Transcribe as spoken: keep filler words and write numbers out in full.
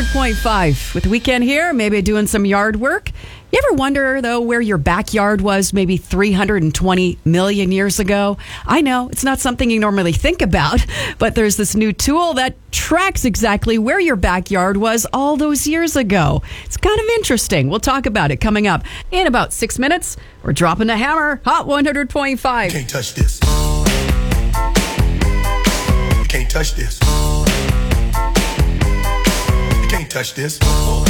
hundred point five with the weekend here, maybe doing some yard work. You ever wonder, though, where your backyard was maybe three hundred twenty million years ago? I know it's not something you normally think about, but there's this new tool that tracks exactly where your backyard was all those years ago. It's kind of interesting. We'll talk about it coming up in about six minutes. We're dropping the hammer. Hot one hundred point five. You can't touch this. You can't touch this. You can't touch this.